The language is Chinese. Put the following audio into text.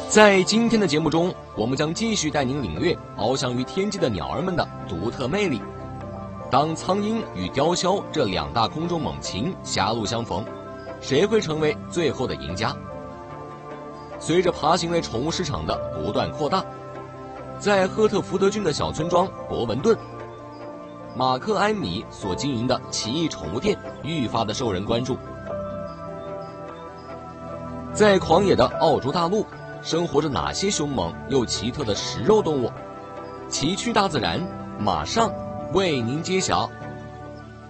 在今天的节目中，我们将继续带您领略翱翔于天际的鸟儿们的独特魅力。当苍鹰与雕鸮这两大空中猛禽狭路相逢，谁会成为最后的赢家？随着爬行类宠物市场的不断扩大，在赫特福德郡的小村庄博文顿，马克·埃米所经营的奇异宠物店愈发的受人关注。在狂野的澳洲大陆，生活着哪些凶猛又奇特的食肉动物？奇趣大自然马上为您揭晓。